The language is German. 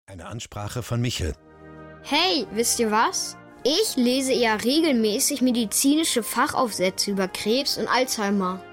Eine Ansprache von Michel. Hey, wisst ihr was? Ich lese ja regelmäßig medizinische Fachaufsätze über Krebs und Alzheimer.